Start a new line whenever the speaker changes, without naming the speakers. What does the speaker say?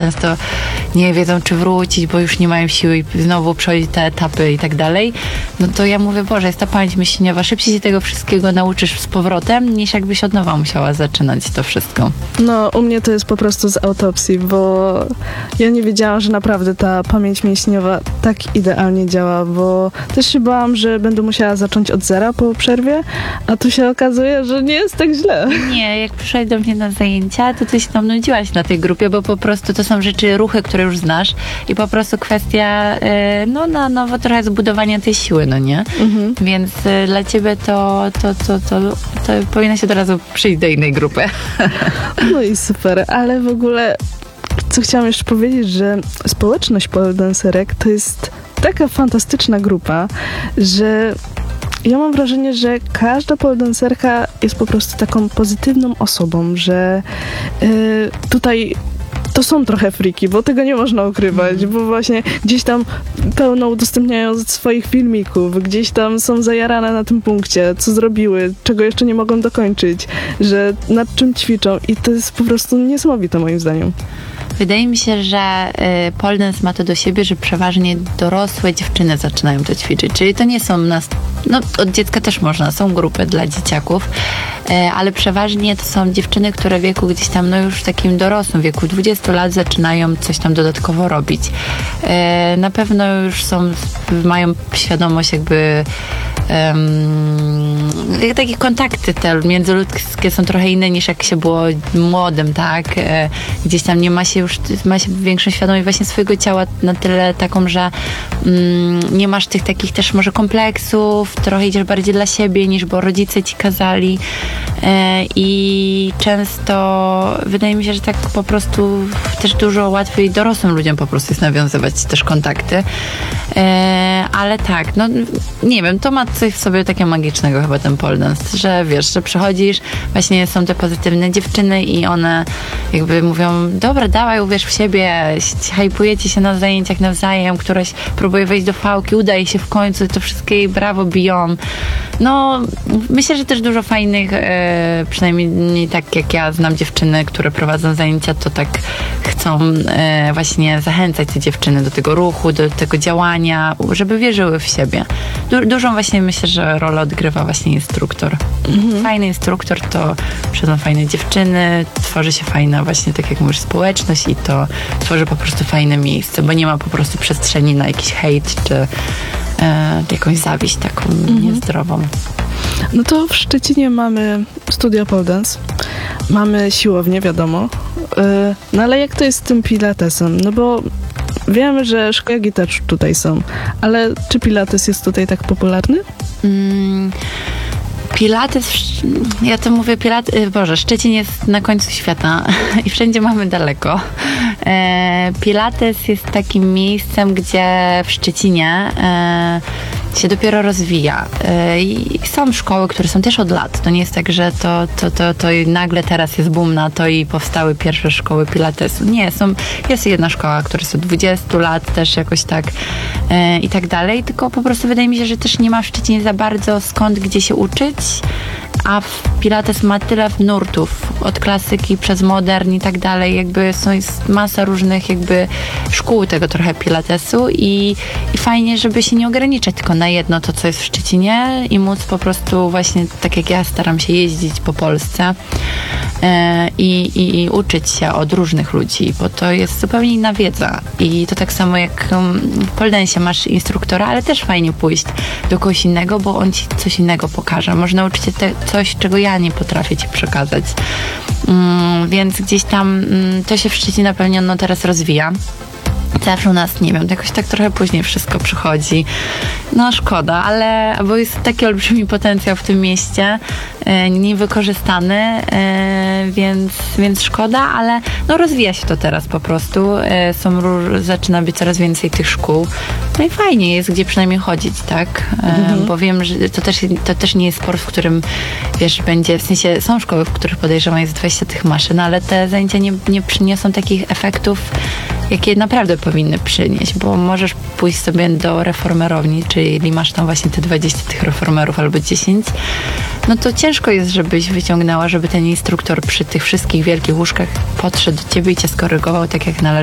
często nie wiedzą, czy wrócić, bo już nie mają siły i znowu przechodzić te etapy i tak dalej, no to ja mówię, Boże, jest ta pamięć mięśniowa, szybciej się tego wszystkiego nauczysz z powrotem, niż jakbyś od nowa musiała zaczynać to wszystko.
No, u mnie to jest po prostu z autopsji, bo ja nie wiedziałam, że naprawdę ta pamięć mięśniowa tak idealnie działa, bo też się bałam, że będę musiała zacząć od zera po przerwie, a tu się okazuje, że nie jest tak źle.
Nie, jak przyszłaś do mnie na zajęcia, to ty się tam nudziłaś na tej grupie, bo po prostu to są rzeczy, ruchy, które już znasz i po prostu kwestia, no na nowo trochę zbudowania tej siły, no nie? Więc dla ciebie to powinna się od razu przyjść do innej grupy.
No i super, ale w ogóle co chciałam jeszcze powiedzieć, że społeczność pole dancerek to jest taka fantastyczna grupa, że ja mam wrażenie, że każda pole dancerka jest po prostu taką pozytywną osobą, że tutaj to są trochę friki, bo tego nie można ukrywać, bo właśnie gdzieś tam pełno udostępniają swoich filmików, gdzieś tam są zajarane na tym punkcie, co zrobiły, czego jeszcze nie mogą dokończyć, że nad czym ćwiczą i to jest po prostu niesamowite moim zdaniem.
Wydaje mi się, że pole dance ma to do siebie, że przeważnie dorosłe dziewczyny zaczynają to ćwiczyć. Czyli to nie są no od dziecka też można, są grupy dla dzieciaków, ale przeważnie to są dziewczyny, które w wieku gdzieś tam, no już w takim dorosłym wieku, 20 lat zaczynają coś tam dodatkowo robić. Na pewno już mają świadomość jakby takie kontakty te międzyludzkie są trochę inne niż jak się było młodym, tak? Gdzieś tam nie ma się większą świadomość właśnie swojego ciała na tyle taką, że nie masz tych takich też może kompleksów, trochę idziesz bardziej dla siebie niż bo rodzice ci kazali i często wydaje mi się, że tak po prostu też dużo łatwiej dorosłym ludziom po prostu jest nawiązywać też kontakty. Ale tak, no nie wiem, to ma coś w sobie takiego magicznego chyba ten pole dance, że wiesz, że przychodzisz, właśnie są te pozytywne dziewczyny i one jakby mówią, dobra, dawaj, uwierz w siebie, hajpujecie się na zajęciach nawzajem, któraś próbuje wejść do fałki, udaje się w końcu, to wszystkie jej brawo biją. No, myślę, że też dużo fajnych, przynajmniej tak jak ja znam dziewczyny, które prowadzą zajęcia, to tak chcą właśnie zachęcać te dziewczyny do tego ruchu, do tego działania, żeby wierzyły w siebie. Dużą właśnie myślę, że rolę odgrywa właśnie instruktor. Fajny instruktor to przychodzą fajne dziewczyny, tworzy się fajna właśnie, tak jak mówisz, społeczność i to tworzy po prostu fajne miejsce, bo nie ma po prostu przestrzeni na jakiś hejt czy jakąś zawiść taką niezdrową.
No to w Szczecinie mamy studio pole dance, mamy siłownię, wiadomo, no ale jak to jest z tym pilatesem? No bo wiemy, że szkoły też tutaj są, ale czy pilates jest tutaj tak popularny?
Pilates, ja to mówię, Szczecin jest na końcu świata i wszędzie mamy daleko. Pilates jest takim miejscem, gdzie w Szczecinie się dopiero rozwija. I są szkoły, które są też od lat. To nie jest tak, że to nagle teraz jest boom na to i powstały pierwsze szkoły pilatesu. Nie, jest jedna szkoła, która jest od 20 lat też jakoś tak i tak dalej, tylko po prostu wydaje mi się, że też nie ma w Szczecinie za bardzo skąd, gdzie się uczyć, a pilates ma tyle nurtów, od klasyki przez modern i tak dalej, jakby jest masa różnych jakby szkół tego trochę pilatesu i fajnie, żeby się nie ograniczać tylko na jedno to, co jest w Szczecinie i móc po prostu właśnie, tak jak ja staram się jeździć po Polsce i uczyć się od różnych ludzi, bo to jest zupełnie inna wiedza i to tak samo jak w pole dance masz instruktora, ale też fajnie pójść do kogoś innego, bo on ci coś innego pokaże. Może nauczyć się coś, czego ja nie potrafię ci przekazać. Więc gdzieś tam to się w Szczecinie na pewno teraz rozwija. Zawsze u nas, nie wiem, jakoś tak trochę później wszystko przychodzi. No szkoda, bo jest taki olbrzymi potencjał w tym mieście, niewykorzystany, więc szkoda, ale no rozwija się to teraz po prostu. Zaczyna być coraz więcej tych szkół. No i fajnie jest, gdzie przynajmniej chodzić, tak? Bo wiem, że to też nie jest sport, w którym, wiesz, będzie, w sensie są szkoły, w których podejrzewam jest 20 tych maszyn, ale te zajęcia nie przyniosą takich efektów, jakie naprawdę powinny przynieść, bo możesz pójść sobie do reformerowni, czyli masz tam właśnie te 20 tych reformerów albo 10, no to ciężko jest, żebyś wyciągnęła, żeby ten instruktor przy tych wszystkich wielkich łóżkach podszedł do ciebie i cię skorygował tak, jak należy.